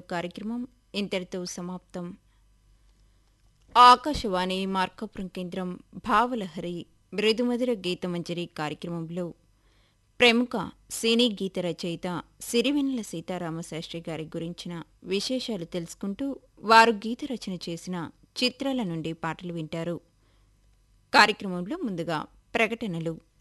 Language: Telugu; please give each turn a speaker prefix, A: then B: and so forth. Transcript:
A: కార్యక్రమం ఇంతటితో సమాప్తం. ఆకాశవాణి మార్కాపురం కేంద్రం భావలహరి మృదుమధుర గీతమంజరి కార్యక్రమంలో ప్రముఖ సినీ గీత రచయిత సిరివెన్నెల సీతారామశాస్త్రి గారి గురించిన విశేషాలు తెలుసుకుంటూ వారు గీత రచన చేసిన చిత్రాల నుండి పాటలు వింటారు. కార్యక్రమంలో ముందుగా ప్రకటనలు.